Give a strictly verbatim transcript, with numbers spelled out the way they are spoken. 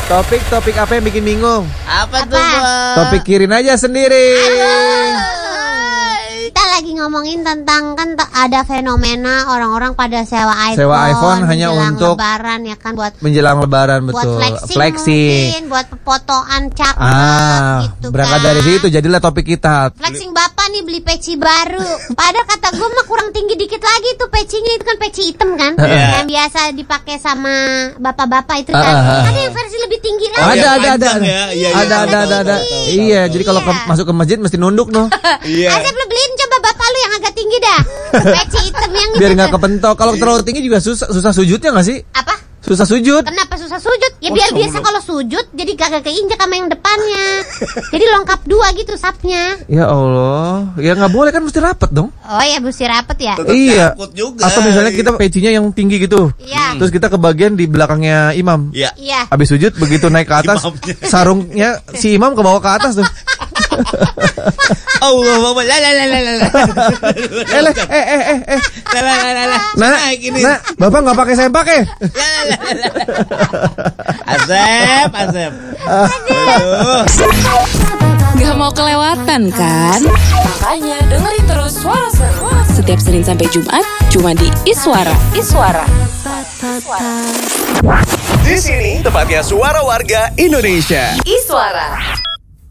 Topik-topik apa yang bikin bingung? Apa, Apa? tuh, Bos? Topikirin aja sendiri. Kita lagi ngomongin tentang kan t- ada fenomena orang-orang pada sewa iPhone, Sewa iPhone hanya menjelang untuk Lebaran ya kan buat Menjelang lebaran buat betul. flexing, Flexing. mungkin buat fotoan cakep Ah, gitu berangkat kan. dari situ jadilah topik kita. Flexing bapak nih beli peci baru. Padahal kata gue mah kurang tinggi dikit lagi tuh pecinya, itu kan peci hitam kan, Iya. yang biasa dipakai sama bapak-bapak itu Ah, kan. ah, ah. Ada yang versi lebih tinggi Oh, lagi. yang ada, ada, ada, panjang ada, ya? Iya, iya, ada, tahu, ada, tahu, ada, ada. tahu, tahu, Iya, tahu. jadi kalau ke- Iya. masuk ke masjid mesti nunduk noh, Iya. Asep lu beliin coba bapak lu yang agak tinggi dah. Peci hitam yang biar itu nggak tuh. kepentok. Kalau terlalu tinggi juga susah, susah sujudnya nggak sih? Apa? Susah sujud. Kenapa susah sujud? Ya Oh, biar sombong. biasa kalau sujud jadi kagak keinjak sama yang depannya. Jadi lengkap dua gitu sapnya. Ya Allah, ya nggak boleh kan, mesti rapet dong. Oh ya mesti rapet ya. Tetap Iya. takut juga. Atau misalnya kita pecinya yang tinggi gitu, Iya. terus kita ke bagian di belakangnya imam. Iya. Iya. Habis sujud begitu naik ke atas, Imamnya. sarungnya si imam ke bawah ke atas tuh. Allah, Bapak. La la la la la. eh, le, eh, eh, eh, eh. La la la la la. Nah, Naik ini. nah, bapak nggak pakai sempak ya? La la la la. Asep, Asep. Aduh. Gak mau kelewatan kan? Makanya dengerin terus Suara Seru setiap Senin sampai Jumat cuma di Iswara. Iswara. Di sini tempatnya suara warga Indonesia. Iswara.